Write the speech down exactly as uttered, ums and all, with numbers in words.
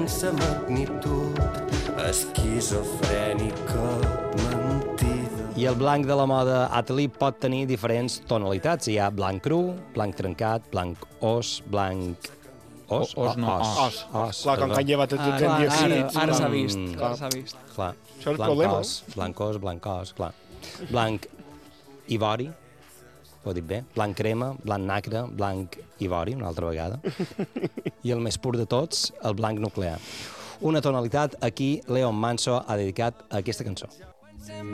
Sa magnitud esquizofrènica mentida. I el blanc de la moda Atelier pot tenir diferents tonalitats. Hi ha blanc cru, blanc trencat, blanc os, blanc... Os? Os no, os. Os. Os. Clar, com que han llevat tots els Ara, dioxits. ara s'ha clar. vist, Mm. ara s'ha vist. Clar. Això és el Blanc problema. os, blanc os, blanc os, clar. Blanc ivori, ho he dit bé, blanc crema, blanc nacre, blanc ivori, una altra vegada. I el més pur de tots, el blanc nuclear. Una tonalitat a qui Leon Manso ha dedicat a aquesta cançó.